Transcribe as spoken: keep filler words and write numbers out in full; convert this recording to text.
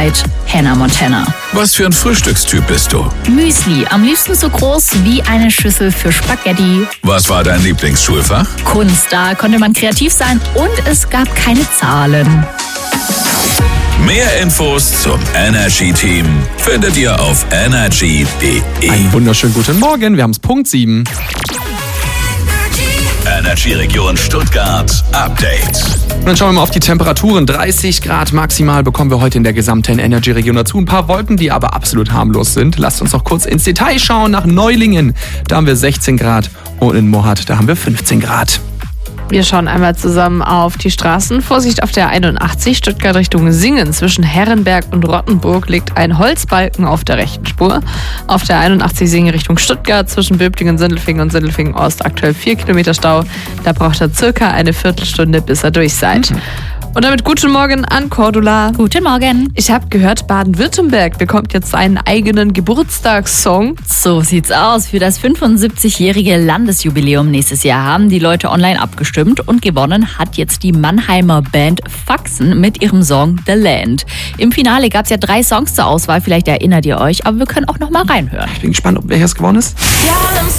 Zeit Hannah Montana. Was für ein Frühstückstyp bist du? Müsli, am liebsten so groß wie eine Schüssel für Spaghetti. Was war dein Lieblingsschulfach? Kunst, da konnte man kreativ sein und es gab keine Zahlen. Mehr Infos zum Energy-Team findet ihr auf energy punkt de. Einen wunderschönen guten Morgen, wir haben es Punkt sieben. Energy Region Stuttgart Update. Und dann schauen wir mal auf die Temperaturen. dreißig Grad maximal bekommen wir heute in der gesamten Energy-Region dazu. Ein paar Wolken, die aber absolut harmlos sind. Lasst uns noch kurz ins Detail schauen. Nach Neulingen, da haben wir sechzehn Grad und in Mohat, da haben wir fünfzehn Grad. Wir schauen einmal zusammen auf die Straßen. Vorsicht auf der einundachtzig, Stuttgart Richtung Singen. Zwischen Herrenberg und Rottenburg liegt ein Holzbalken auf der rechten Spur. Auf der einundachtzig Singen Richtung Stuttgart zwischen Böblingen, Sindelfingen und Sindelfingen Ost aktuell vier Kilometer Stau. Da braucht er circa eine Viertelstunde, bis ihr durch seid. Mhm. Und damit guten Morgen an Cordula. Guten Morgen. Ich habe gehört, Baden-Württemberg bekommt jetzt einen eigenen Geburtstagssong. So sieht's aus. Für das fünfundsiebzigjährige Landesjubiläum nächstes Jahr haben die Leute online abgestimmt und gewonnen hat jetzt die Mannheimer Band Faxen mit ihrem Song The Land. Im Finale gab's ja drei Songs zur Auswahl, vielleicht erinnert ihr euch, aber wir können auch noch mal reinhören. Ich bin gespannt, ob welches gewonnen ist. Ja,